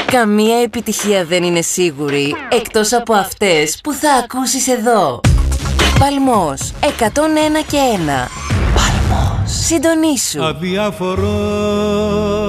Καμία επιτυχία δεν είναι σίγουρη, εκτός από αυτές που θα ακούσεις εδώ. Παλμός, 101 και 1. Παλμός. Συντονίσου. Αδιάφορο